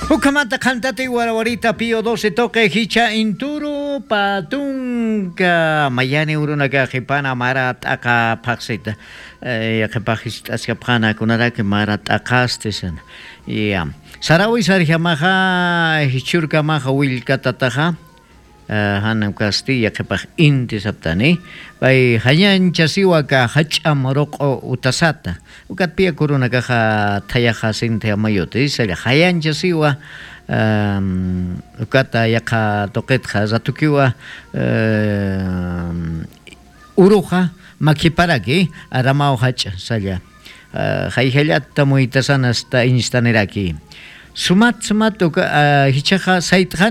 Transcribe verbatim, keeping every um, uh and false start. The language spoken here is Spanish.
Ukamata cantate guarawarita pio doce toque hicha inturu patunka mayani urunaka hipana marat aka paxita ya que paxita askapana kunara que marat akastesan ya sarawi sarjamaha hichurka maha wilkatataha hanam Castilla que pag inti saptani bay hayan chasiwa ka hacham roko utasata ukat pia kuruna ka tayaha sinte mayote sala hayan chasiwa um ukata yaka toket khazatukiwa uruha makiparaki aramao hach sala hayhelat tamuitasana sta instaneraki sumat sumat hichaha saitha